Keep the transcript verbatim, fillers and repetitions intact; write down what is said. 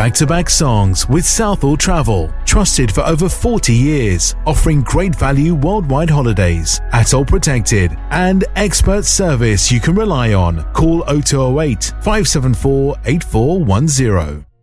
back-to-back songs with Southall Travel, trusted for over forty years, offering great value worldwide holidays, ATOL protected, and expert service you can rely on. Call oh two oh eight, five seven four, eight four one zero.